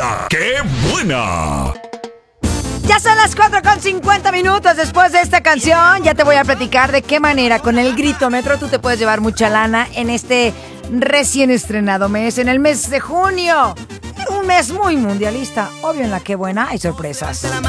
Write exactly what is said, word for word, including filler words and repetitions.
La ¡Qué Buena! Ya son las cuatro con cincuenta minutos. Después de esta canción ya te voy a platicar de qué manera con el Gritómetro tú te puedes llevar mucha lana en este recién estrenado mes, en el mes de junio. Un mes muy mundialista. Obvio, en La Qué Buena hay sorpresas.